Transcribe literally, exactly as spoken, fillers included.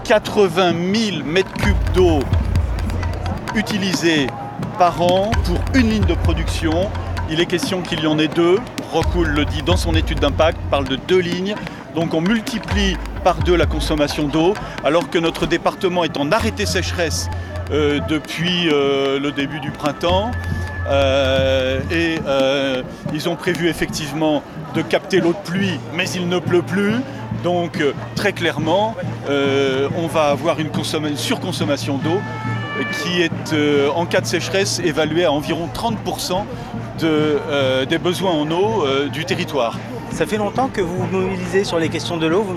quatre-vingt mille mètres cubes d'eau utilisés par an pour une ligne de production. Il est question qu'il y en ait deux. Rockwool le dit dans son étude d'impact, parle de deux lignes. Donc on multiplie par deux la consommation d'eau, alors que notre département est en arrêté sécheresse euh, depuis euh, le début du printemps. Euh, et euh, ils ont prévu effectivement de capter l'eau de pluie, mais il ne pleut plus. Donc euh, très clairement, euh, on va avoir une, une surconsommation d'eau qui est, euh, en cas de sécheresse, évaluée à environ trente pour cent de, euh, des besoins en eau euh, du territoire. Ça fait longtemps que vous vous mobilisez sur les questions de l'eau.